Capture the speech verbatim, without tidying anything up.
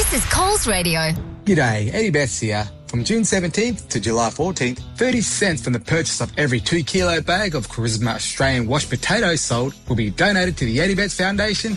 This is Coles Radio. G'day, Eddie Betts here. From June seventeenth to July fourteenth, thirty cents from the purchase of every two kilo bag of Charisma Australian washed potatoes sold will be donated to the Eddie Betts Foundation